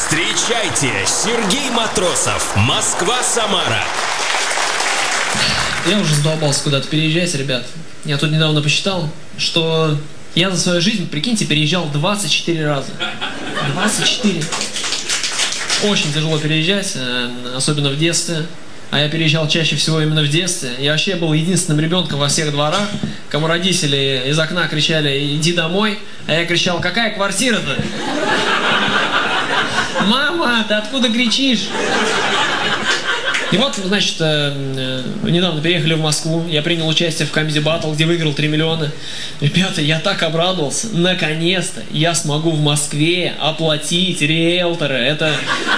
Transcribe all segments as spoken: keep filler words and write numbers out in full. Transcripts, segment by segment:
Встречайте, Сергей Матросов, Москва-Самара. Я уже задолбался куда-то переезжать, ребят. Я тут недавно посчитал, что я за свою жизнь, прикиньте, переезжал двадцать четыре раза. двадцать четыре. Очень тяжело переезжать, особенно в детстве. А я переезжал чаще всего именно в детстве. Я вообще был единственным ребенком во всех дворах, кому родители из окна кричали «иди домой», а я кричал «какая квартира-то?» «Мама, ты откуда кричишь?» И вот, значит, недавно переехали в Москву, я принял участие в Comedy Battle, где выиграл три миллиона. Ребята, я так обрадовался, наконец-то я смогу в Москве оплатить риэлтора. Это...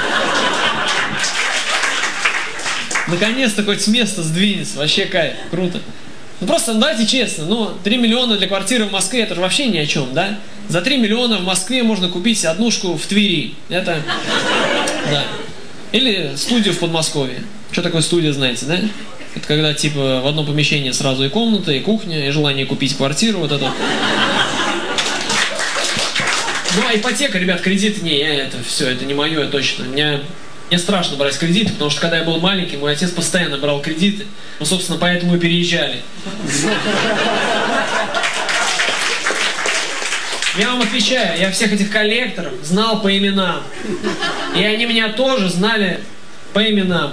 Наконец-то хоть с места сдвинется, вообще кайф, круто. Ну просто, ну, давайте честно, ну, три миллиона для квартиры в Москве, это же вообще ни о чем, да? За три миллиона в Москве можно купить однушку в Твери, это, да. Или студию в Подмосковье. Что такое студия, знаете, да? Это когда, типа, в одном помещении сразу и комната, и кухня, и желание купить квартиру, вот это. Ну, а ипотека, ребят, кредит, не, я это, все, это не мое, точно. Меня... Мне страшно брать кредиты, потому что когда я был маленький, мой отец постоянно брал кредиты. Ну, собственно, поэтому и переезжали. Я вам отвечаю, я всех этих коллекторов знал по именам. И они меня тоже знали по именам.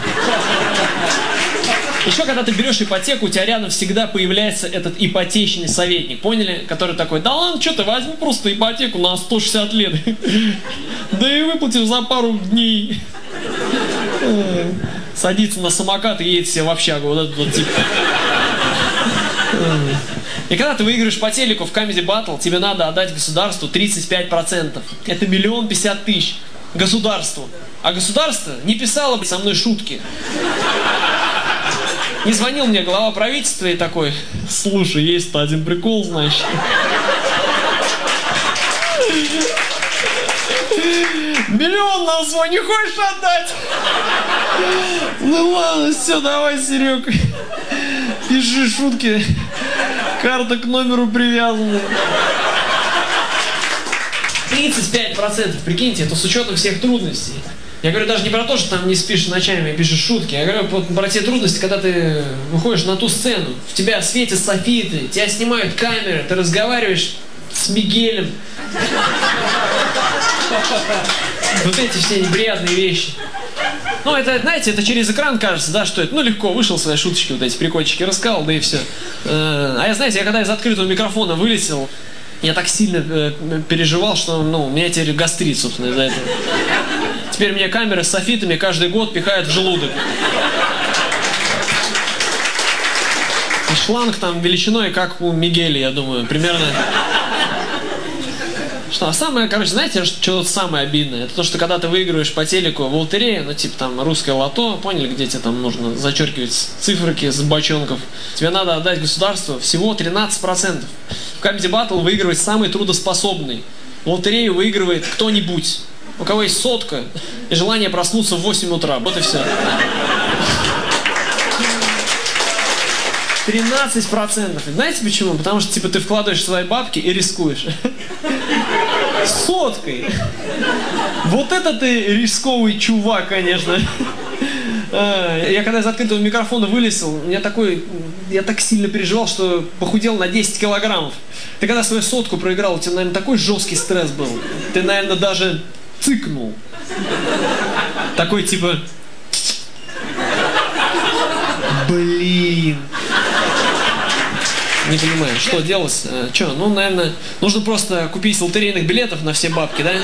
Еще когда ты берешь ипотеку, у тебя рядом всегда появляется этот ипотечный советник, поняли? Который такой, да ладно, что ты, возьми просто ипотеку на сто шестьдесят лет. Да и выплатишь за пару дней. Садится на самокат и едет себе в общагу. Вот этот вот тип. И когда ты выиграешь по телеку в Comedy Battle, тебе надо отдать государству тридцать пять процентов. Это миллион пятьдесят тысяч. Государству. А государство не писало бы со мной шутки. Не звонил мне глава правительства и такой, слушай, есть-то один прикол, значит. Миллион на свой не хочешь отдать? Ну ладно, все, давай, Серег. Пиши шутки. Карта к номеру привязана. тридцать пять процентов, прикиньте, это с учетом всех трудностей. Я говорю даже не про то, что там не спишь ночами и пишешь шутки. Я говорю про те трудности, когда ты выходишь на ту сцену, в тебя светят софиты, тебя снимают камеры, ты разговариваешь с Мигелем. Вот эти все неприятные вещи. Ну, это, знаете, это через экран кажется, да, что это, ну, легко, вышел свои шуточки, вот эти прикольчики рассказал, да и все. А я, знаете, я когда из открытого микрофона вылетел, я так сильно э, переживал, что, ну, у меня теперь гастрит, собственно, из-за этого. Теперь мне камеры с софитами каждый год пихают в желудок. И шланг там величиной, как у Мигеля, я думаю, примерно. Что, а самое, короче, знаете, что тут самое обидное? Это то, что когда ты выигрываешь по телеку в лотерею, ну, типа там русское лото, поняли, где тебе там нужно зачеркивать циферки с бочонков, тебе надо отдать государству всего тринадцать процентов. В Comedy Battle выигрывает самый трудоспособный. В лотерею выигрывает кто-нибудь. У кого есть сотка и желание проснуться в восемь утра. Вот и все. тринадцать процентов. Знаете почему? Потому что типа ты вкладываешь свои бабки и рискуешь. Соткой. Вот это ты рисковый чувак, конечно. Я когда из открытого микрофона вылезал, я такой, я так сильно переживал, что похудел на десять килограммов. Ты когда свою сотку проиграл, у тебя, наверное, такой жесткий стресс был. Ты, наверное, даже цыкнул. Такой типа... Блин. Не понимаю, что делать? Че, ну, наверное, нужно просто купить лотерейных билетов на все бабки, да?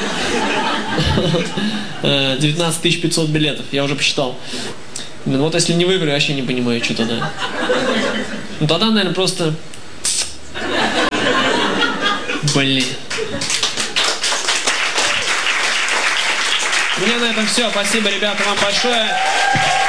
девятнадцать тысяч пятьсот билетов, я уже посчитал. Блин, вот если не выиграю, я вообще не понимаю, что тогда. Ну, тогда, наверное, просто... Блин. У меня на этом все. Спасибо, ребята, вам большое.